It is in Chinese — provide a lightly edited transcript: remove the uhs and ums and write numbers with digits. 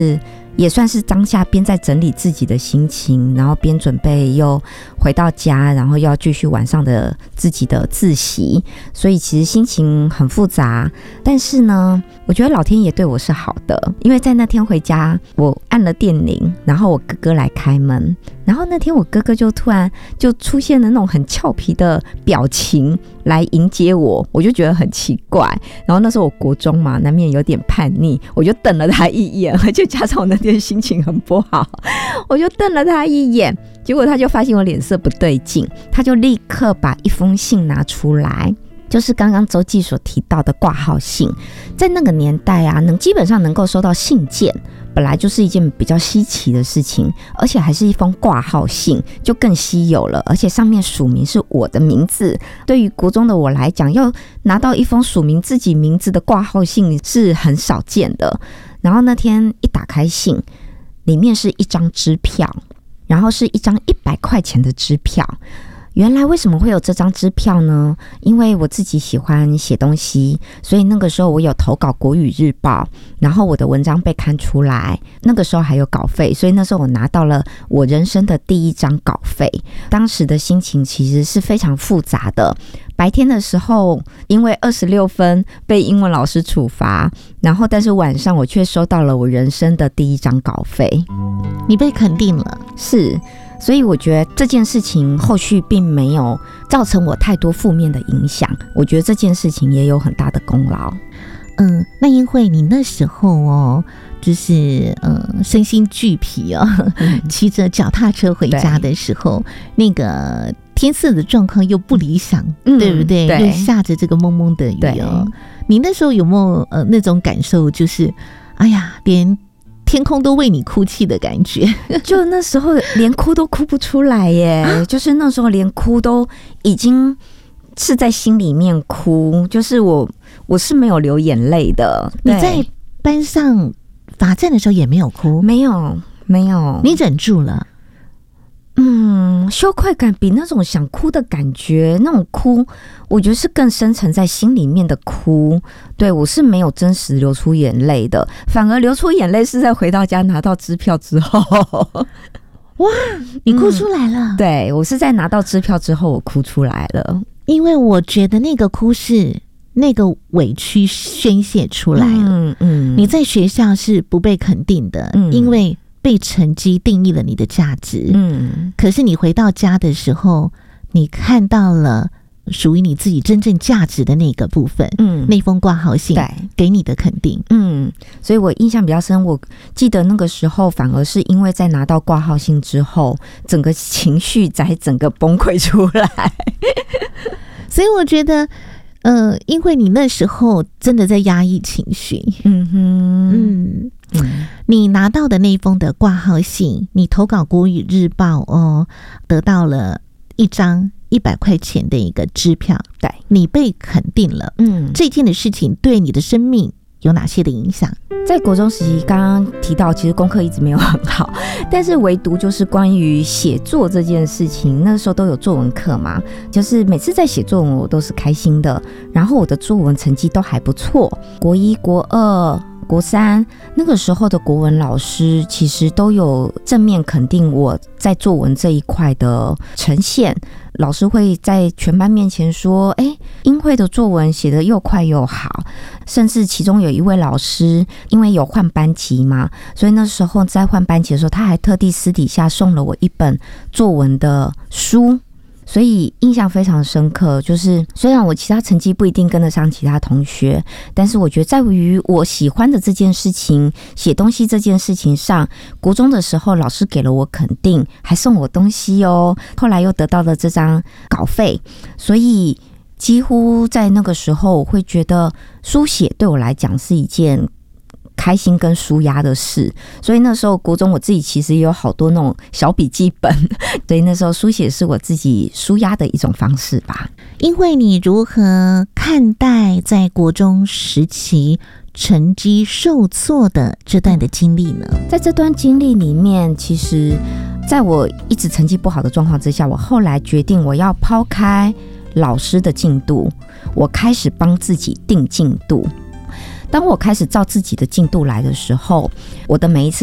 也算是当下边在整理自己的心情，然后边准备又回到家，然后又要继续晚上的自己的自习，所以其实心情很复杂。但是呢，我觉得老天爷对我是好的，因为在那天回家，我按了电铃，然后我哥哥来开门，然后那天我哥哥就突然就出现了那种很俏皮的表情来迎接我，我就觉得很奇怪。然后那时候我国中嘛，难免有点叛逆，我就瞪了他一眼，而且加上我那天心情很不好，我就瞪了他一眼，结果他就发现我脸色不对劲，他就立刻把一封信拿出来，就是刚刚周记所提到的挂号信。在那个年代啊，基本上能够收到信件本来就是一件比较稀奇的事情，而且还是一封挂号信，就更稀有了，而且上面署名是我的名字。对于国中的我来讲，要拿到一封署名自己名字的挂号信是很少见的。然后那天一打开信，里面是一张支票，然后是一张100块钱的支票。原来为什么会有这张支票呢？因为我自己喜欢写东西，所以那个时候我有投稿国语日报，然后我的文章被刊出来，那个时候还有稿费，所以那时候我拿到了我人生的第一张稿费。当时的心情其实是非常复杂的。白天的时候因为26分被英文老师处罚，然后但是晚上我却收到了我人生的第一张稿费。 你被肯定了。 是，所以我觉得这件事情后续并没有造成我太多负面的影响，我觉得这件事情也有很大的功劳。 那因为你那时候就是身心俱疲骑着脚踏车回家的时候，那个天色的状况又不理想，对不对？又下着这个蒙蒙的雨你那时候有没有那种感受，就是哎呀，连天空都为你哭泣的感觉？ 就那时候连哭都哭不出来耶，就是那时候连哭都已经是在心里面哭，就是我是没有流眼泪的。 你在班上罚站的时候也没有哭？ 没有， 你忍住了。 羞愧感比那种想哭的感觉，那种哭我觉得是更深沉在心里面的哭。对，我是没有真实流出眼泪的，反而流出眼泪是在回到家拿到支票之后。 哇，你哭出来了。 对，我是在拿到支票之后我哭出来了。 因为我觉得那个哭是那个委屈宣泄出来了。你在学校是不被肯定的，因为被成绩定义了你的价值。可是你回到家的时候，你看到了属于你自己真正价值的那个部分。那封挂号信给你的肯定。所以我印象比较深，我记得那个时候反而是因为在拿到挂号信之后，整个情绪才整个崩溃出来。所以我觉得因为你那时候真的在压抑情绪。你拿到的那封的挂号信，你投稿国语日报得到了一张100块钱的一个支票。对，你被肯定了。这件的事情对你的生命有哪些的影响？ 在国中时期刚刚提到，其实功课一直没有很好，但是唯独就是关于写作这件事情，那时候都有作文课嘛，就是每次在写作文我都是开心的，然后我的作文成绩都还不错。国1、国2、国3那个时候的国文老师其实都有正面肯定我在作文这一块的呈现，老师会在全班面前说英慧的作文写得又快又好，甚至其中有一位老师因为有换班级嘛，所以那时候在换班级的时候他还特地私底下送了我一本作文的书，所以印象非常深刻。就是虽然我其他成绩不一定跟得上其他同学，但是我觉得在于我喜欢的这件事情，写东西这件事情上，国中的时候老师给了我肯定，还送我东西后来又得到了这张稿费，所以几乎在那个时候我会觉得书写对我来讲是一件开心跟抒压的事，所以那时候国中我自己其实也有好多那种小笔记本，所以那时候书写是我自己抒压的一种方式吧。 因为你如何看待在国中时期成绩受挫的这段的经历呢？ 在这段经历里面，其实在我一直成绩不好的状况之下，我后来决定我要抛开老师的进度，我开始帮自己定进度。 当我开始照自己的进度来的时候，我的每一次